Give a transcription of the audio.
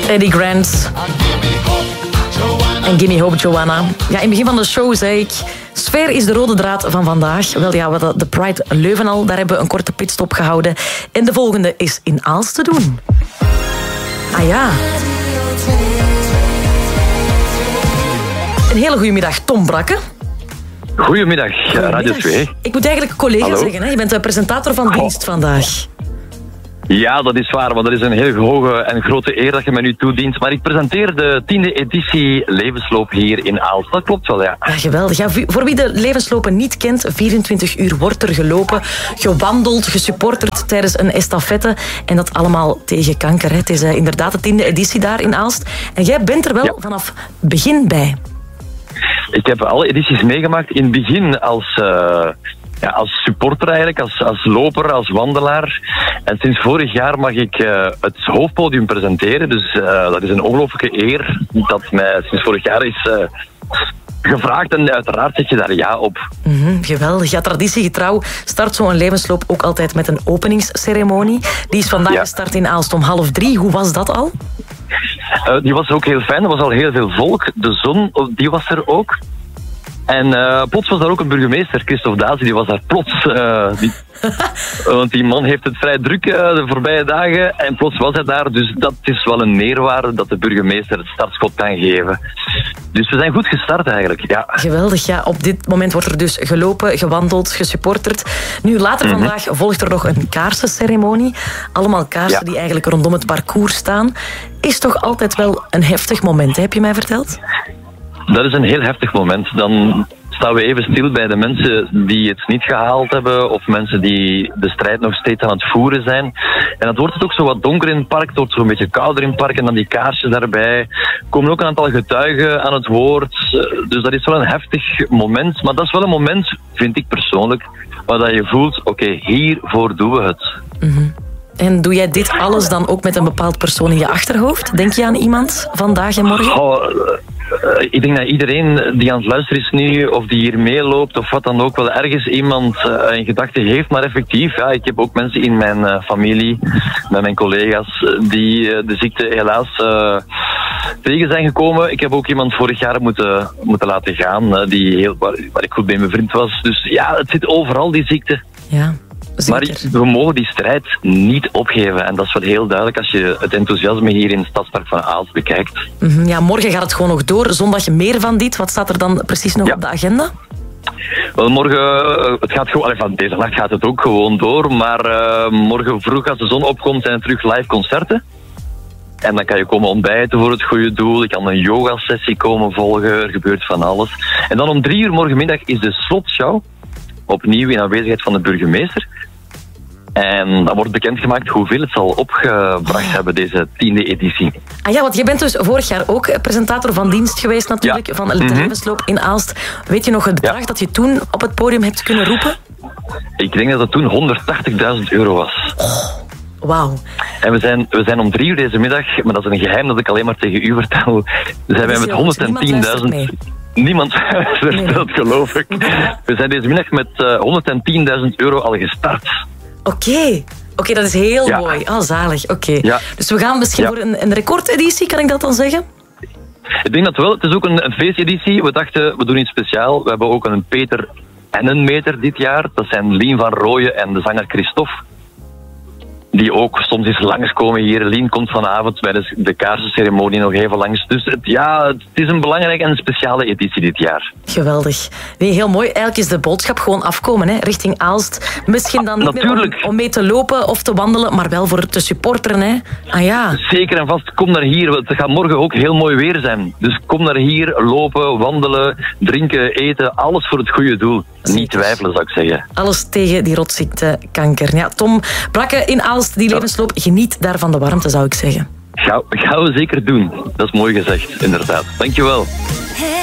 Eddie Grant. En Gimme Hope, Joanna. Ja, in het begin van de show zei ik... Sfeer is de rode draad van vandaag. Wel ja, we hadden de Pride Leuven al. Daar hebben we een korte pitstop gehouden. En de volgende is in Aalst te doen. Ah ja. Een hele goede middag, Tom Brakke. Goedemiddag, Radio 2. Ik moet eigenlijk collega zeggen, hè? Je bent de presentator van dienst vandaag. Ja, dat is waar, want dat is een heel hoge en grote eer dat je mij nu toedient. Maar ik presenteer de 10e editie Levensloop hier in Aalst. Dat klopt wel, ja. Ja, geweldig. Ja, voor wie de levenslopen niet kent, 24 uur wordt er gelopen, gewandeld, gesupporterd tijdens een estafette. En dat allemaal tegen kanker. Hè. Het is inderdaad de 10e editie daar in Aalst. En jij bent er wel vanaf begin bij. Ik heb alle edities meegemaakt. In het begin als supporter eigenlijk, als loper, als wandelaar. En sinds vorig jaar mag ik het hoofdpodium presenteren. Dus dat is een ongelooflijke eer dat mij sinds vorig jaar is gevraagd. En uiteraard zet je daar ja op. Geweldig. Ja, traditiegetrouw start zo'n levensloop ook altijd met een openingsceremonie. Die is vandaag gestart in Aalst om 2:30. Hoe was dat al? Die was ook heel fijn. Er was al heel veel volk. De zon, die was er ook. En plots was daar ook een burgemeester, Christophe Dazen, die was daar plots. Want die man heeft het vrij druk de voorbije dagen. En plots was hij daar, dus dat is wel een meerwaarde dat de burgemeester het startschot kan geven. Dus we zijn goed gestart eigenlijk, ja. Geweldig, ja. Op dit moment wordt er dus gelopen, gewandeld, gesupporterd. Nu, later vandaag volgt er nog een kaarsenceremonie. Allemaal kaarsen die eigenlijk rondom het parcours staan. Is toch altijd wel een heftig moment, heb je mij verteld? Dat is een heel heftig moment. Dan staan we even stil bij de mensen die het niet gehaald hebben of mensen die de strijd nog steeds aan het voeren zijn. En dan wordt het ook zo wat donker in het park, het wordt zo een beetje kouder in het park en dan die kaarsjes daarbij. Er komen ook een aantal getuigen aan het woord. Dus dat is wel een heftig moment. Maar dat is wel een moment, vind ik persoonlijk, waar dat je voelt, oké, hiervoor doen we het. En doe jij dit alles dan ook met een bepaald persoon in je achterhoofd? Denk je aan iemand vandaag en morgen? Ik denk dat iedereen die aan het luisteren is nu, of die hier meeloopt, of wat dan ook, wel ergens iemand in gedachten heeft. Maar effectief, ja, ik heb ook mensen in mijn familie, met mijn collega's, die de ziekte helaas tegen zijn gekomen. Ik heb ook iemand vorig jaar moeten laten gaan, waar ik goed bij mijn vriend was. Dus ja, het zit overal, die ziekte. Ja. Zeker. Maar we mogen die strijd niet opgeven. En dat is wel heel duidelijk als je het enthousiasme hier in het Stadspark van Aalst bekijkt. Ja, morgen gaat het gewoon nog door. Zondag meer van dit. Wat staat er dan precies nog op de agenda? Wel, morgen, het gaat gewoon, van deze nacht gaat het ook gewoon door. Maar morgen vroeg als de zon opkomt zijn er terug live concerten. En dan kan je komen ontbijten voor het goede doel. Je kan een yogasessie komen volgen. Er gebeurt van alles. En dan om 3:00 morgenmiddag is de slotshow. Opnieuw in aanwezigheid van de burgemeester. En dan wordt bekendgemaakt hoeveel het zal opgebracht hebben, deze 10e editie. Ah ja, want je bent dus vorig jaar ook presentator van dienst geweest natuurlijk, van de levensloop in Aalst. Weet je nog het bedrag dat je toen op het podium hebt kunnen roepen? Ik denk dat het toen €180.000 was. Wauw. En we zijn om 3:00 deze middag, maar dat is een geheim dat ik alleen maar tegen u vertel, zijn wij met 110.000... Niemand vertelt, geloof ik. We zijn deze middag met €110.000 al gestart. Oké, dat is heel mooi. Oh, zalig. Oké. Ja. Dus we gaan misschien voor een recordeditie, kan ik dat dan zeggen? Ik denk dat wel. Het is ook een feesteditie. We dachten, we doen iets speciaal. We hebben ook een Peter en een meter dit jaar. Dat zijn Lien van Rooyen en de zanger Christophe. Die ook soms eens langskomen hier. Lien komt vanavond bij de kaarsenceremonie nog even langs. Dus het is een belangrijke en speciale editie dit jaar. Geweldig. Nee, heel mooi. Eigenlijk is de boodschap gewoon afkomen, hè, richting Aalst. Misschien dan niet meer om mee te lopen of te wandelen, maar wel voor te supporteren. Hè. Ah ja. Zeker en vast, kom naar hier. Het gaat morgen ook heel mooi weer zijn. Dus kom naar hier, lopen, wandelen, drinken, eten. Alles voor het goede doel. Zeker. Niet twijfelen, zou ik zeggen. Alles tegen die rotziekte kanker. Ja, Tom Brakke in Aalst, die levensloop. Geniet daar van de warmte, zou ik zeggen. Gaan we zeker doen. Dat is mooi gezegd, inderdaad. Dankjewel.